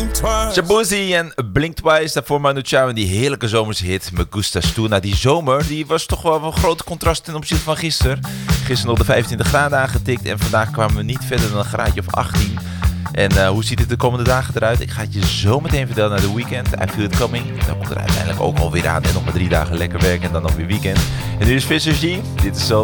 Shaboozey en Blink Twice, daarvoor Manu Chao en die heerlijke zomerse hit Me Gustas Tú. Nou, die zomer die was toch wel een groot contrast ten opzichte van gisteren. Gisteren nog de 25 graden aangetikt en vandaag kwamen we niet verder dan een graadje of 18. En hoe ziet het de komende dagen eruit? Ik ga het je zo meteen vertellen naar de weekend. I feel it coming. Dan komt er uiteindelijk ook alweer aan en nog maar 3 dagen lekker werken en dan nog weer weekend. En nu is Vissers G. Dit is Soul